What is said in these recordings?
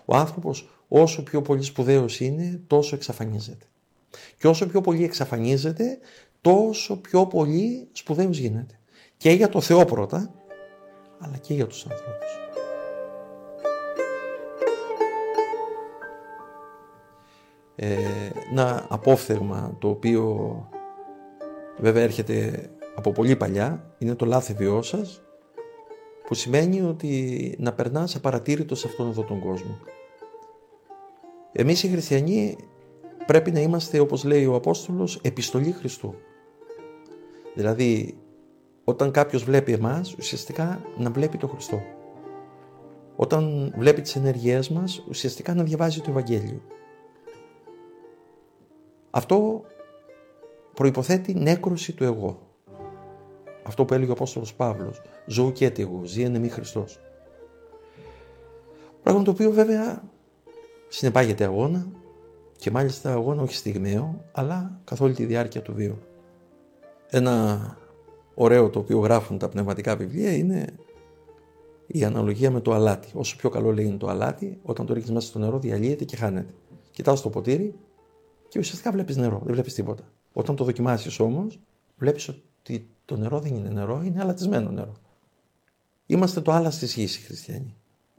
Ο άνθρωπος όσο πιο πολύ σπουδαίος είναι, τόσο εξαφανίζεται. Και όσο πιο πολύ εξαφανίζεται, τόσο πιο πολύ σπουδαίος γίνεται. Και για το Θεό πρώτα, αλλά και για τους ανθρώπους. Ένα απόφθεγμα το οποίο βέβαια έρχεται από πολύ παλιά, είναι το λάθεβιό σας, που σημαίνει ότι να περνάς απαρατήρητος σε αυτόν εδώ τον κόσμο. Εμείς οι χριστιανοί πρέπει να είμαστε, όπως λέει ο Απόστολος, επιστολή Χριστού. Δηλαδή, όταν κάποιος βλέπει εμάς, ουσιαστικά να βλέπει τον Χριστό. Όταν βλέπει τις ενεργειές μας, ουσιαστικά να διαβάζει το Ευαγγέλιο. Αυτό προϋποθέτει νέκρωση του εγώ. Αυτό που έλεγε ο Απόστολος Παύλος, «Ζω και εγώ, ζει εν εμεί Χριστός». Πράγμα το οποίο βέβαια συνεπάγεται αγώνα, και μάλιστα αγώνα όχι στιγμαίο, αλλά καθ' όλη τη διάρκεια του βίου. Ένα ωραίο το οποίο γράφουν τα πνευματικά βιβλία είναι η αναλογία με το αλάτι. Όσο πιο καλό λέει είναι το αλάτι, όταν το ρίχνεις μέσα στο νερό διαλύεται και χάνεται. Κοιτάς το ποτήρι και ουσιαστικά βλέπεις νερό, δεν βλέπεις τίποτα. Όταν το δοκιμάσεις όμως, βλέπεις ότι το νερό δεν είναι νερό, είναι αλατισμένο νερό. Είμαστε το άλας της γης οι χριστιανοί.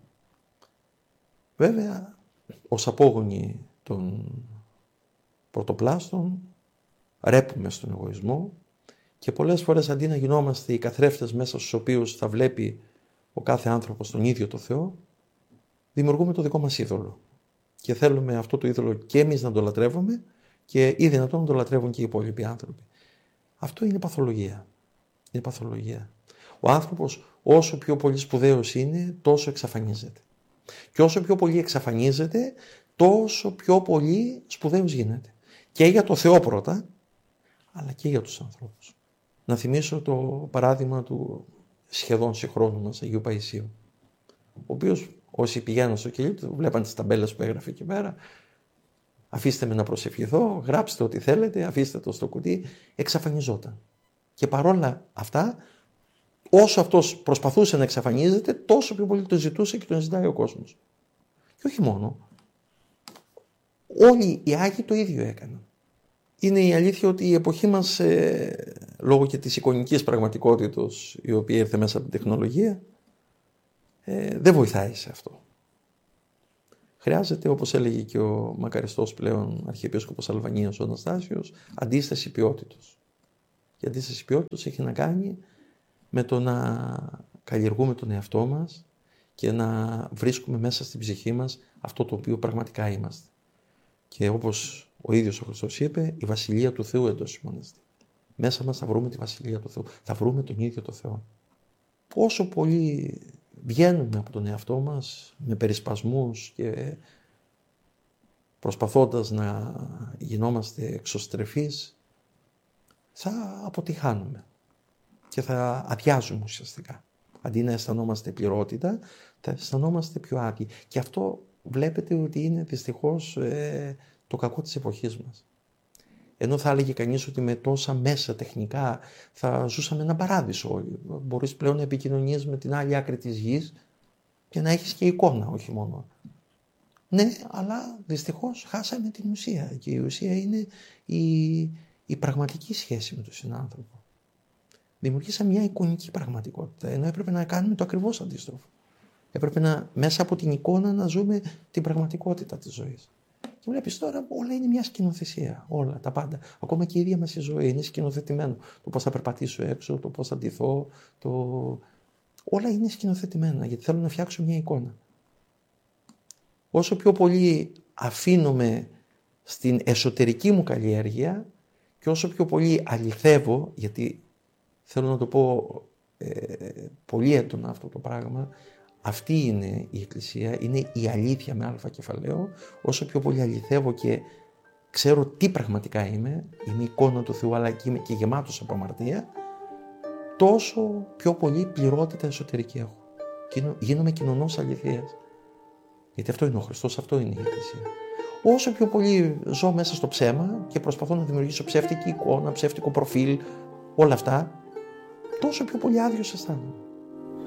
Βέβαια, ως απόγονοι των πρωτοπλάστων, ρέπουμε στον εγωισμό και πολλές φορές αντί να γινόμαστε οι καθρέφτες μέσα στους οποίους θα βλέπει ο κάθε άνθρωπος τον ίδιο το Θεό, δημιουργούμε το δικό μας είδωλο. Και θέλουμε αυτό το είδωλο και εμείς να το λατρεύουμε και ή δυνατόν να το λατρεύουν και οι υπόλοιποι άνθρωποι. Αυτό είναι παθολογία. Είναι παθολογία. Ο άνθρωπος όσο πιο πολύ σπουδαίος είναι, τόσο εξαφανίζεται. Και όσο πιο πολύ εξαφανίζεται, τόσο πιο πολύ σπουδαίος γίνεται. Και για το Θεό πρώτα, αλλά και για τους ανθρώπους. Να θυμίσω το παράδειγμα του σχεδόν συγχρόνου μας Αγίου Παϊσίου, ο οποίος όσοι πηγαίνουν στο κελί του βλέπαν τις ταμπέλες που έγραφε εκεί πέρα, αφήστε με να προσευχηθώ, γράψτε ό,τι θέλετε, αφήστε το στο κουτί, εξαφανιζόταν. Και παρόλα αυτά, όσο αυτός προσπαθούσε να εξαφανίζεται, τόσο πιο πολύ το ζητούσε και τον ζητάει ο κόσμος. Και όχι μόνο. Όλοι οι Άγιοι το ίδιο έκαναν. Είναι η αλήθεια ότι η εποχή μας, λόγω και της εικονικής πραγματικότητας η οποία ήρθε μέσα από την τεχνολογία, δεν βοηθάει σε αυτό. Χρειάζεται, όπως έλεγε και ο μακαριστός πλέον Αρχιεπίσκοπος Αλβανίας ο Αναστάσιος, αντίσταση ποιότητος. Η αντίσταση ποιότητος έχει να κάνει με το να καλλιεργούμε τον εαυτό μας και να βρίσκουμε μέσα στην ψυχή μας αυτό το οποίο πραγματικά είμαστε. Και όπως ο ίδιος ο Χριστός είπε, η Βασιλεία του Θεού εντός ημώνεστη. Μέσα μας θα βρούμε τη Βασιλεία του Θεού, θα βρούμε τον ίδιο το Θεό. Πόσο πολύ βγαίνουμε από τον εαυτό μας με περισπασμούς και προσπαθώντας να γινόμαστε εξωστρεφείς, θα αποτυχάνουμε και θα αδειάζουμε ουσιαστικά. Αντί να αισθανόμαστε πληρότητα, θα αισθανόμαστε πιο άδειοι. Και αυτό βλέπετε ότι είναι δυστυχώς το κακό της εποχής μας. Ενώ θα έλεγε κανείς ότι με τόσα μέσα τεχνικά θα ζούσαμε έναν παράδεισο όλοι. Μπορείς πλέον να επικοινωνείς με την άλλη άκρη της γης και να έχεις και εικόνα, όχι μόνο. Ναι, αλλά δυστυχώς χάσαμε την ουσία. Και η ουσία είναι η πραγματική σχέση με τον συνάνθρωπο. Δημιουργήσαμε μια εικονική πραγματικότητα, ενώ έπρεπε να κάνουμε το ακριβώς αντίστροφο. Έπρεπε μέσα από την εικόνα να ζούμε την πραγματικότητα της ζωής. Και βλέπεις τώρα όλα είναι μια σκηνοθεσία. Όλα, τα πάντα. Ακόμα και η ίδια μας η ζωή είναι σκηνοθετημένο. Το πώς θα περπατήσω έξω, το πώς θα ντυθώ. Όλα είναι σκηνοθετημένα γιατί θέλω να φτιάξω μια εικόνα. Όσο πιο πολύ αφήνομαι στην εσωτερική μου καλλιέργεια και όσο πιο πολύ αληθεύω, γιατί θέλω να το πω πολύ έντονα αυτό το πράγμα, αυτή είναι η Εκκλησία, είναι η αλήθεια με αλφα κεφαλαίο. Όσο πιο πολύ αληθεύω και ξέρω τι πραγματικά είμαι εικόνα του Θεού, αλλά και είμαι και γεμάτος από αμαρτία, τόσο πιο πολύ πληρότητα εσωτερική έχω. Γίνομαι κοινωνός αληθείας. Γιατί αυτό είναι ο Χριστός, αυτό είναι η Εκκλησία. Όσο πιο πολύ ζω μέσα στο ψέμα και προσπαθώ να δημιουργήσω ψεύτικη εικόνα, ψεύτικο προφίλ, όλα αυτά, τόσο πιο πολύ άδειος αισθάνομαι.